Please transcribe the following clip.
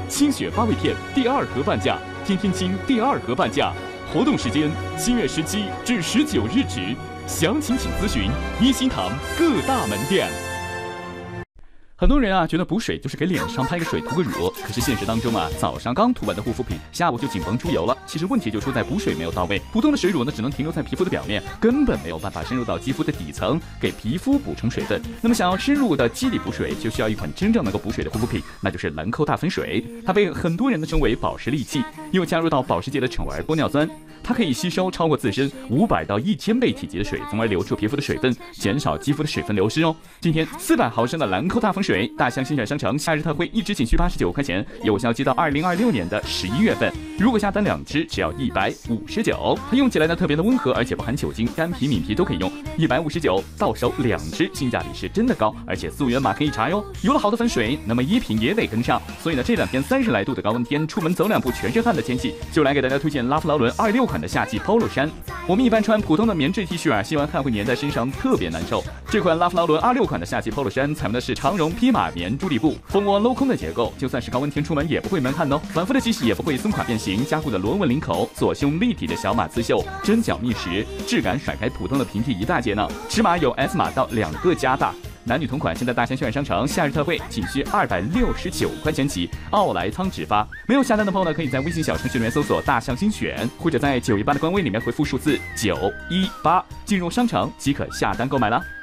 清雪八味片第2盒半价，天天清第2盒半价。活动时间7月17至19日止，详情请咨询一心堂各大门店。很多人啊觉得补水就是给脸上拍个水涂个乳，可是现实当中啊，早上刚涂完的护肤品，下午就紧绷出油了。其实问题就出在补水没有到位，普通的水乳呢只能停留在皮肤的表面，根本没有办法深入到肌肤的底层，给皮肤补充水分。那么想要深入的肌底补水，就需要一款真正能够补水的护肤品，那就是兰蔻大粉水。它被很多人呢称为保湿利器，又加入到保时捷的宠儿玻尿酸。它可以吸收超过自身500到1000倍体积的水，从而留住皮肤的水分，减少肌肤的水分流失哦。今天400毫升的兰蔻大粉水，大象新选商城夏日特惠一支仅需89块钱，有效期到2026年的11月份。如果下单2支，只要159。它用起来呢特别的温和，而且不含酒精，干皮敏皮都可以用。159到手2支，性价比是真的高，而且溯源码可以查哟。有了好的粉水，那么衣品也得跟上。所以呢，这2天30来度的高温天，出门走2步全是汗的天气，就来给大家推荐拉夫劳伦26款的夏季 Polo 衫。我们一般穿普通的棉质 T 恤啊，吸完汗会粘在身上，特别难受。这款拉夫劳伦26款的夏季 Polo 衫采用的是长绒披马棉朱底布，蜂窝镂空的结构，就算是高温天出门也不会闷汗哦。反复的洗洗也不会松垮变形，加固的螺纹领口，左胸立体的小码刺绣，针脚密实，质感甩开普通的平替一大截呢。尺码有 S 码到2个加大。男女同款，现在大象轩商城夏日特惠，仅需269块钱起，奥莱仓直发。没有下单的朋友呢，可以在微信小程序里面搜索大象精选，或者在918的官微里面回复数字918，进入商城即可下单购买了。